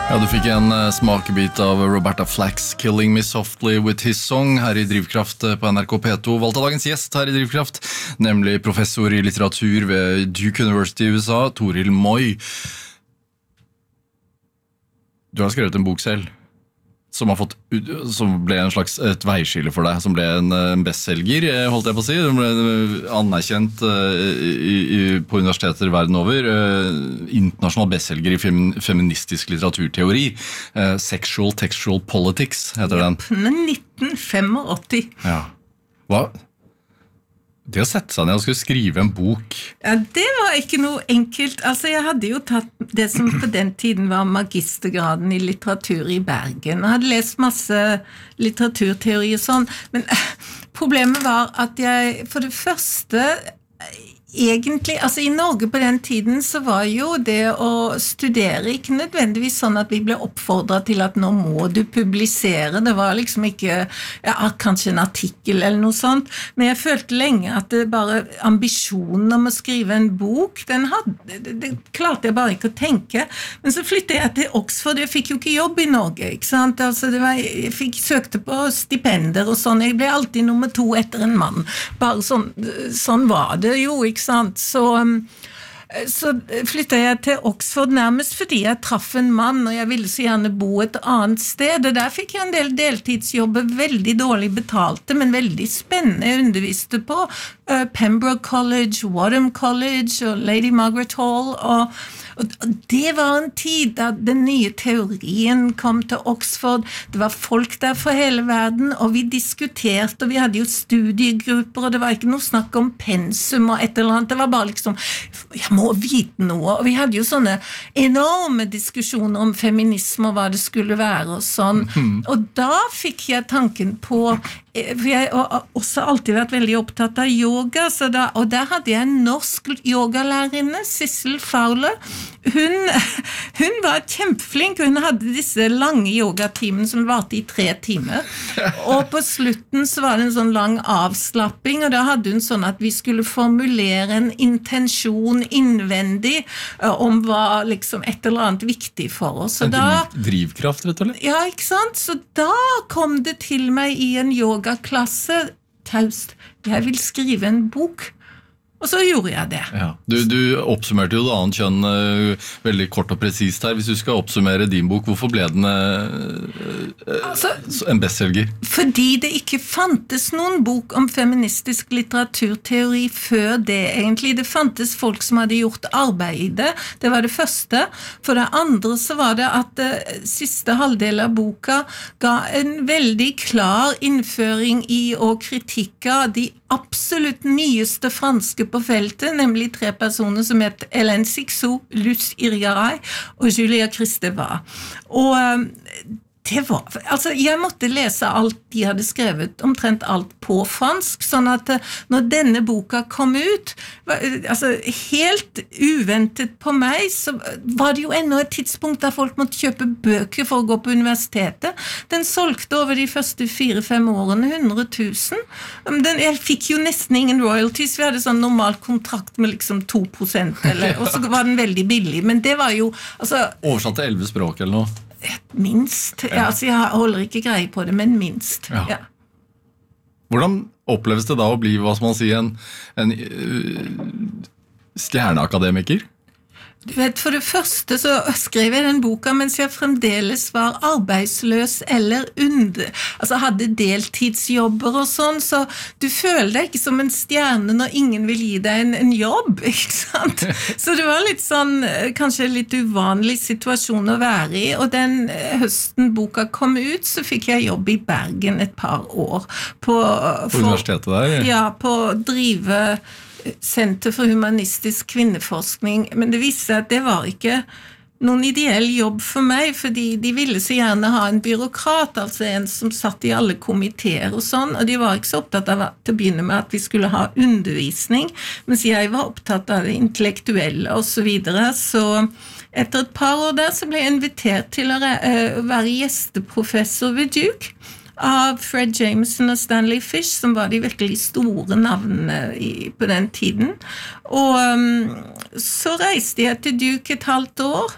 Ja, du fikk en smakebit av Roberta Flack's Killing Me Softly With His Song her i Drivkraft på NRK P2. Valgt av dagens gjest her i Drivkraft, nemlig professor i litteratur ved Duke University i USA, Toril Moi. Du har skrevet en bok selv som ble en slags et veiskille for deg, som ble en bestselger, holdt jeg på å si. Den ble anerkjent på universiteter verden over. Internasjonal bestselger i feministisk litteraturteori. Sexual Textual Politics heter den. 1985. Ja. Hva? Det å sette seg ned og skulle skrive en bok. Ja, det var ikke noe enkelt. Altså, jeg hadde jo tatt det som på den tiden var magistergraden i litteratur i Bergen, og hadde lest masse litteraturteori og sånn, men problemet var at jeg, for det første, egentlig, altså i Norge på den tiden så var jo det å studere ikke nødvendigvis sånn at vi ble oppfordret til at nå må du publisere, det var liksom ikke, ja, kanskje en artikkel eller noe sånt, men jeg følte lenge at det bare ambisjonen om å skrive en bok, det klarte jeg bare ikke å tenke, men så flyttet jeg til Oxford, jeg fikk jo ikke jobb i Norge, ikke sant, altså jeg søkte på stipender og sånn, jeg ble alltid nummer 2 etter en mann, bare sånn var det jo, ikke sant? Så flyttet jeg til Oxford nærmest fordi jeg traff en mann, og jeg ville så gjerne bo et annet sted, og der fikk jeg en del deltidsjobber, veldig dårlig betalte, men veldig spennende. Jeg underviste på Pembroke College, Wadham College og Lady Margaret Hall, og det var en tid da den nye teorien kom til Oxford, det var folk der fra hele verden, og vi diskuterte, og vi hadde jo studiegrupper, og det var ikke noe snakk om pensum og et eller annet, det var bare liksom, jeg må vite noe, og vi hadde jo sånne enorme diskusjoner om feminisme og hva det skulle være og sånn, og da fikk jeg tanken på, for jeg har også alltid vært veldig opptatt av yoga, og der hadde jeg en norsk yogalærerinne, Sissel Fowler. Hun var kjempeflink, hun hadde disse lange yogatimene som varte i 3 timer, og på slutten så var det en sånn lang avslapping, og da hadde hun sånn at vi skulle formulere en intensjon innvendig om hva liksom et eller annet viktig for oss. Drivkraft, rett og slett? Ja, ikke sant? Så da kom det til meg i en yogaklasse, taust, jeg vil skrive en bok. Og så gjorde jeg det. Ja. Du oppsummerte jo det annet kjønn veldig kort og presist her. Hvis du skal oppsummere din bok, hvorfor ble den en bestselger? Fordi det ikke fantes noen bok om feministisk litteraturteori før det egentlig. Det fantes folk som hadde gjort arbeid i det. Det var det første. For det andre så var det at siste halvdel av boka ga en veldig klar innføring i og kritikk av de absolutt nyeste franske på feltet, nemlig 3 personer som het Hélène Cixous, Luce Irigaray og Julia Kristeva. Og det var, altså jeg måtte lese alt de hadde skrevet, omtrent alt på fransk, sånn at når denne boka kom ut, altså helt uventet på meg, så var det jo enda et tidspunkt der folk måtte kjøpe bøker for å gå på universitetet. Den solgte over de første 4-5 årene 100 000. Jeg fikk jo nesten ingen royalties, vi hadde sånn normal kontrakt med liksom 2%, og så var den veldig billig, men det var jo altså, oversatt til 11 språk eller noe? Minst. Ja, altså jeg holder ikke greie på det, men minst. Ja. Ja. Hvordan oppleves det da å bli, hva skal man si, en stjerneakademiker? Du vet, for det første så skrev jeg den boka mens jeg fremdeles var arbeidsløs eller hadde deltidsjobber og sånn, så du føler deg ikke som en stjerne når ingen vil gi deg en jobb, ikke sant? Så det var litt sånn, kanskje litt uvanlig situasjon å være i, og den høsten boka kom ut, så fikk jeg jobb i Bergen et par år. På universitetet der? Ja, på å drive Senter for humanistisk kvinneforskning, men det viste seg at det var ikke noen ideell jobb for meg, fordi de ville så gjerne ha en byråkrat, altså en som satt i alle komiteer og sånn, og de var ikke så opptatt av til å begynne med at vi skulle ha undervisning, mens jeg var opptatt av det intellektuelle og så videre, så etter et par år der så ble jeg invitert til å være gjesteprofessor ved Duke, av Fred Jameson og Stanley Fish, som var de virkelig store navnene på den tiden. Og så reiste jeg til Duke et halvt år,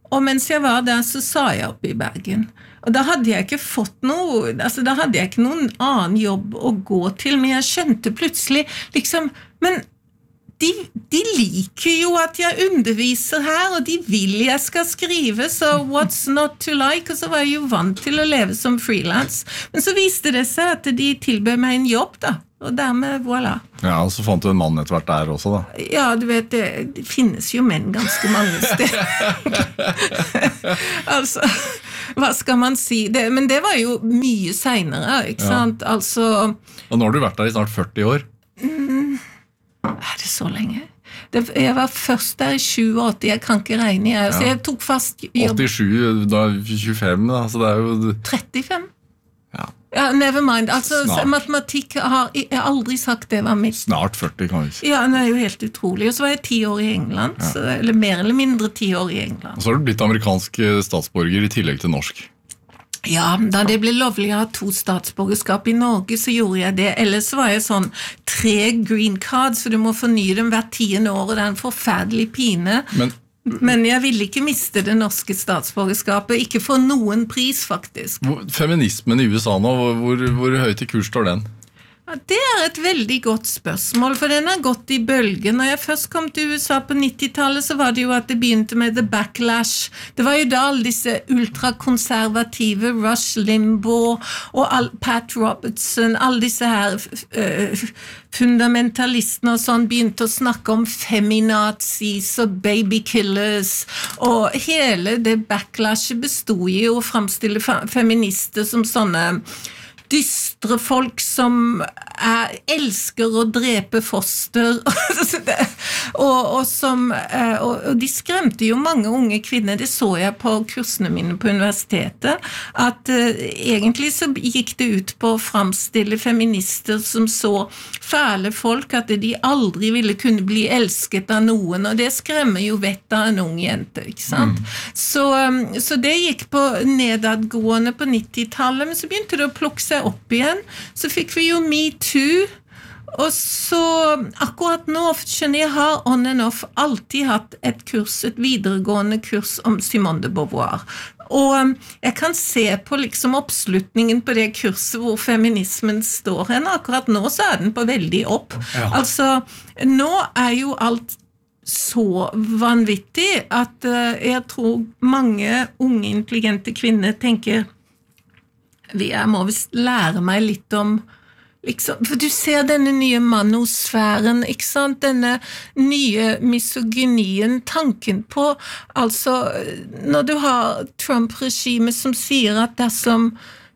Og mens jeg var der, så sa jeg opp i Bergen. Og da hadde jeg ikke fått noe, altså da hadde jeg ikke noen annen jobb å gå til, men jeg skjønte plutselig, liksom, men de liker jo at jeg underviser her, og de vil jeg skal skrive, så what's not to like? Og så var jeg jo vant til å leve som freelance. Men så viste det seg at de tilbød meg en jobb da, og dermed, voilà. Ja, og så fant du en mann etter hvert der også da. Ja, du vet, det finnes jo menn ganske mange steder. Altså, hva skal man si? Men det var jo mye senere, ikke sant? Altså... Og nå har du vært der i snart 40 år. Er det så lenge? Jeg var først der i 87, jeg kan ikke regne, så jeg tok fast jobb. 87, da 25 da, så det er jo... 35? Ja, never mind. Altså, matematikk har jeg aldri sagt det var mitt. Snart 40, kan vi si. Ja, det er jo helt utrolig. Og så var jeg 10 år i England, eller mer eller mindre 10 år i England. Og så har du blitt amerikansk statsborger i tillegg til norsk. Ja, da det ble lovlig å ha 2 statsborgerskap i Norge, så gjorde jeg det. Ellers var jeg sånn 3 green cards, så du må fornye dem hvert 10. år, og det er en forferdelig pine. Men jeg ville ikke miste det norske statsborgerskapet, ikke for noen pris, faktisk. Feminismen i USA nå, hvor høyt i kurs står den? Ja, det er et veldig godt spørsmål, for den har gått i bølgen. Når jeg først kom til USA på 90-tallet, så var det jo at det begynte med the backlash. Det var jo da alle disse ultrakonservative, Rush Limbaugh og Pat Robertson, alle disse her fundamentalistene og sånn begynte å snakke om feminazis og babykillers, og hele det backlashet bestod i å fremstille feminister som sånne dystre folk som elsker å drepe foster og de skremte jo mange unge kvinner. Det så jeg på kursene mine på universitetet, at egentlig så gikk det ut på å fremstille feminister som så fæle folk at de aldri ville kunne bli elsket av noen, og det skremmer jo vettet av en ung jente, ikke sant? Så det gikk på nedadgående på 90-tallet, men så begynte det å plukke seg opp igjen. Så fikk vi jo MeToo, og så akkurat nå, skjønner jeg, har on and off alltid hatt et videregående kurs om Simone de Beauvoir. Og jeg kan se på liksom oppslutningen på det kurset hvor feminismen står henne. Akkurat nå så er den på veldig opp. Ja. Altså, nå er jo alt så vanvittig at jeg tror mange unge, intelligente kvinner tenker jeg må visst lære meg litt om liksom, for du ser denne nye manosfæren, ikke sant? Denne nye misogynien, tanken på, altså, når du har Trump-regimet som sier at dersom,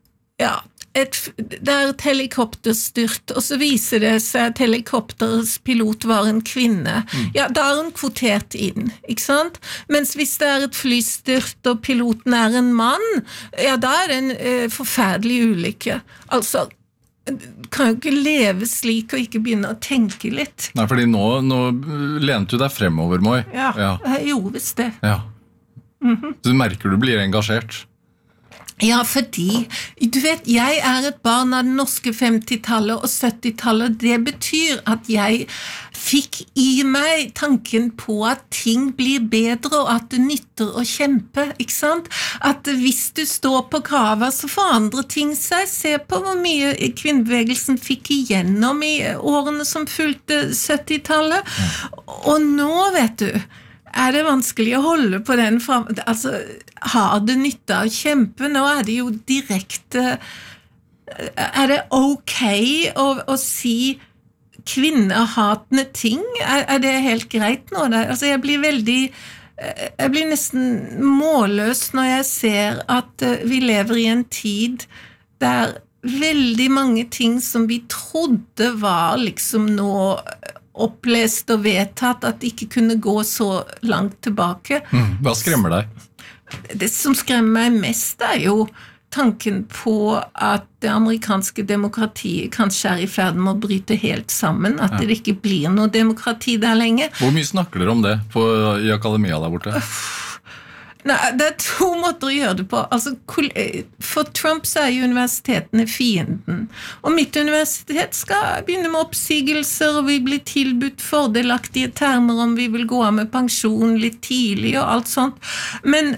det er et helikopterstyrt, og så viser det seg at helikopterets pilot var en kvinne. Ja, da er hun kvotert inn, ikke sant? Mens hvis det er et flystyrt og piloten er en mann, ja, da er det en forferdelig ulykke. Altså, kan jo ikke leve slik og ikke begynne å tenke litt. Nei, fordi nå lente du deg fremover, Moi. Ja, jeg gjorde visst det. Ja. Så du merker du blir engasjert. Ja, fordi, du vet, jeg er et barn av det norske 50-tallet og 70-tallet. Det betyr at jeg fikk i meg tanken på at ting blir bedre og at det nytter å kjempe, ikke sant? At hvis du står på kravet, så forandrer ting seg. Se på hvor mye kvinnebevegelsen fikk igjennom i årene som fulgte 70-tallet. Og nå, vet du, er det vanskelig å holde på den frem, altså, har det nytte av å kjempe? Nå er det jo direkte, er det ok å si kvinnehatende ting? Er det helt greit nå? Altså, jeg blir nesten målløs når jeg ser at vi lever i en tid der veldig mange ting som vi trodde var liksom nå opplest og vedtatt at det ikke kunne gå så langt tilbake. Hva skremmer deg? Det som skremmer meg mest er jo tanken på at det amerikanske demokratiet kanskje er i ferd med å bryte helt sammen, at det ikke blir noe demokrati der lenge. Hvor mye snakker dere om det i akademia der borte? Nei, det 2 måter å gjøre det på. Altså, for Trump så jo universitetene fienden. Og mitt universitet skal begynne med oppsigelser, og vi blir tilbudt fordelaktige termer om vi vil gå av med pensjon litt tidlig og alt sånt. Men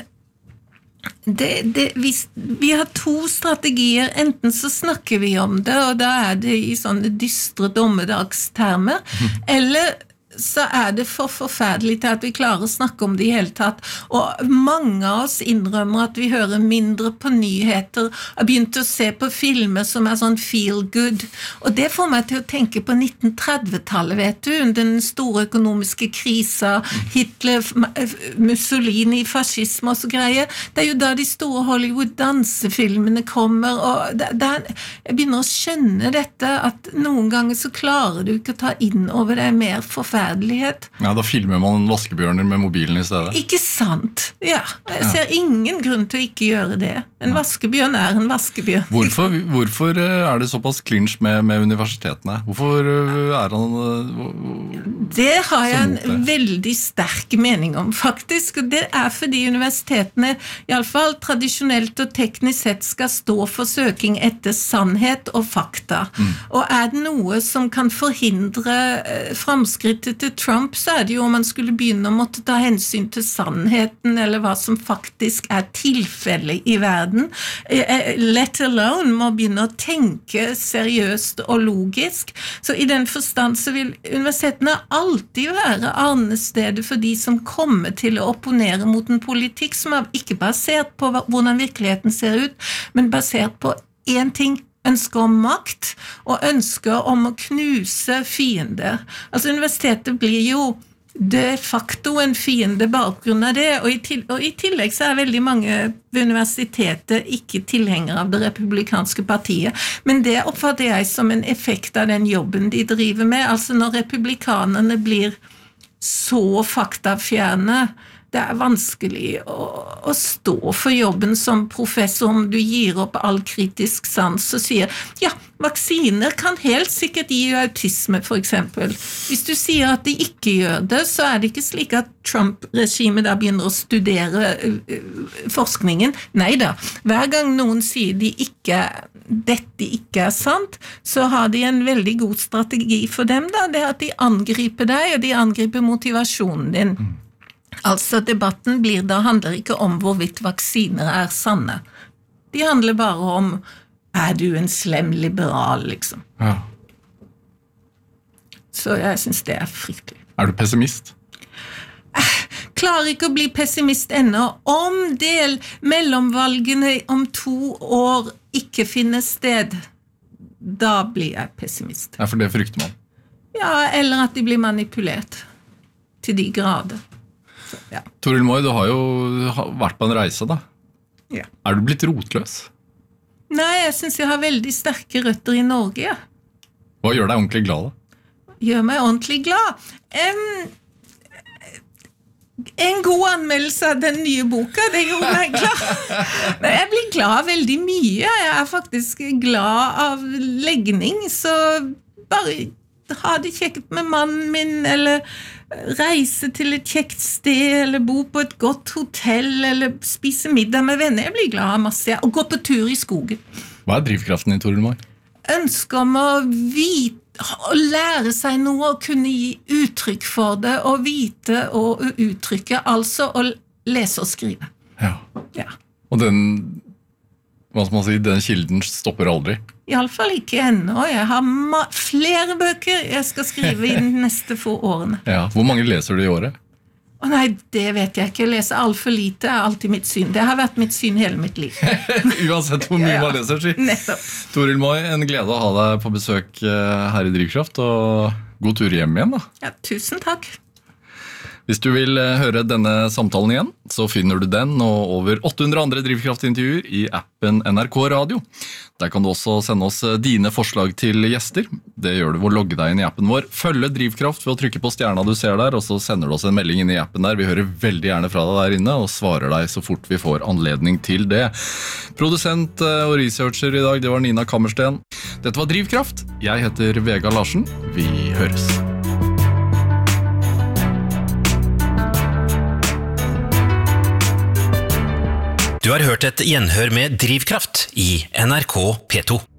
vi har 2 strategier. Enten så snakker vi om det, og da det i sånne dystre dommedagstermer, eller så det for forferdelig til at vi klarer å snakke om det i hele tatt. Og mange av oss innrømmer at vi hører mindre på nyheter, har begynt å se på filmer som sånn feel good. Og det får meg til å tenke på 1930-tallet, vet du, den store økonomiske krisa, Hitler, Mussolini, fascisme og så greier. Det jo da de store Hollywood-dansefilmene kommer, og jeg begynner å skjønne dette, at noen ganger så klarer du ikke å ta inn over det mer forferdelig. Ja, da filmer man vaskebjørner med mobilen i stedet. Ikke sant? Ja, jeg ser ingen grunn til å ikke gjøre det. En vaskebjørn en vaskebjørn. Hvorfor det såpass clinch med universitetene? Hvorfor han Det har jeg en veldig sterk mening om, faktisk. Og det fordi universitetene, i alle fall tradisjonelt og teknisk sett, skal stå for søking etter sannhet og fakta. Og det noe som kan forhindre framskrittet til Trump, så det jo om man skulle begynne å måtte ta hensyn til sannheten, eller hva som faktisk tilfellet i verden. Let alone må begynne å tenke seriøst og logisk. Så i den forstand så vil universitetene alltid være arnestedet for de som kommer til å opponere mot en politikk som ikke basert på hvordan virkeligheten ser ut, men basert på en ting: ønsker om makt, og ønsker om å knuse fiender. Altså, universitetet blir jo de facto en fiende bare på grunn av det, og i tillegg så veldig mange ved universitetet ikke tilhengere av det republikanske partiet, men det oppfatter jeg som en effekt av den jobben de driver med. Altså, når republikanerne blir så faktafjerne, det vanskelig å stå for jobben som professor om du gir opp all kritisk sans og sier, ja, vaksiner kan helt sikkert gi autisme for eksempel. Hvis du sier at de ikke gjør det, så det ikke slik at Trump-regimet da begynner å studere forskningen. Neida, hver gang noen sier dette ikke sant, så har de en veldig god strategi for dem da, det at de angriper deg, og de angriper motivasjonen din. Altså, debatten handler ikke om hvorvidt vaksiner sanne. De handler bare om, du en slem liberal, liksom. Ja. Så jeg synes det fryktelig. Du pessimist? Klarer ikke å bli pessimist ennå. Om mellomvalgene om 2 år ikke finner sted, da blir jeg pessimist. Ja, for det frykter man. Ja, eller at de blir manipulert til de grader. Så, ja. Toril Moi, du har jo vært på en reise da. Ja. Du blitt rotløs? Nei, jeg synes jeg har veldig sterke røtter i Norge. Hva gjør deg ordentlig glad da? Gjør meg ordentlig glad? En god anmeldelse av den nye boka, det gjorde meg glad. Nei, jeg blir glad veldig mye. Jeg faktisk glad av legning, så bare ha det kjekt med mannen min, eller reise til et kjekt sted, eller bo på et godt hotell, eller spise middag med venner. Jeg blir glad av masse, og gå på tur i skogen. Hva drivkraften din, Toril Moi? Ønsker om å vite, å lære seg noe, og kunne gi uttrykk for det, og vite og uttrykke, altså å lese og skrive. Ja. Ja. Og den kilden stopper aldri? I alle fall ikke ennå. Jeg har flere bøker jeg skal skrive i de neste få årene. Ja. Hvor mange leser du i året? Nei, det vet jeg ikke. Jeg leser alt for lite, alltid mitt syn. Det har vært mitt syn hele mitt liv. Uansett hvor mye man leser, si. Nettopp. Toril Moi, en glede å ha deg på besøk her i Drivkraft, og god tur hjem igjen da. Ja, tusen takk. Hvis du vil høre denne samtalen igjen, så finner du den og over 800 andre Drivkraftintervjuer i appen NRK Radio. Der kan du også sende oss dine forslag til gjester. Det gjør du ved å logge deg inn i appen vår. Følge Drivkraft ved å trykke på stjerna du ser der, og så sender du oss en melding inn i appen der. Vi hører veldig gjerne fra deg der inne, og svarer deg så fort vi får anledning til det. Produsent og researcher i dag, det var Nina Kammersten. Dette var Drivkraft. Jeg heter Vega Larsen. Vi høres. Du har hørt et gjenhør med Drivkraft i NRK P2.